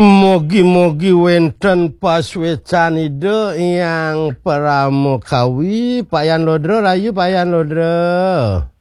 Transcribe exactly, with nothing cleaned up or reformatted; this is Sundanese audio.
Mogi-mogi wenten paswecanide yang pramukawi Payan Lodro rayu Payan Lodro.